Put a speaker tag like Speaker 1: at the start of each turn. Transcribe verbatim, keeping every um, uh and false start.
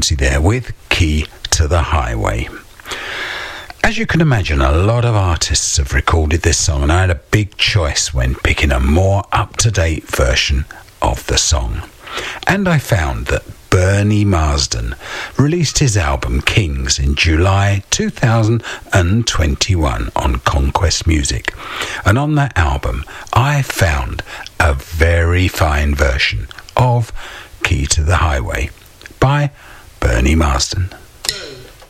Speaker 1: Jonesy there with Key to the Highway. As you can imagine, a lot of artists have recorded this song, and I had a big choice when picking a more up-to-date version of the song. And I found that Bernie Marsden released his album Kings in July two thousand twenty-one on Conquest Music. And on that album, I found a very fine version of Key to the Highway by Bernie Marsden.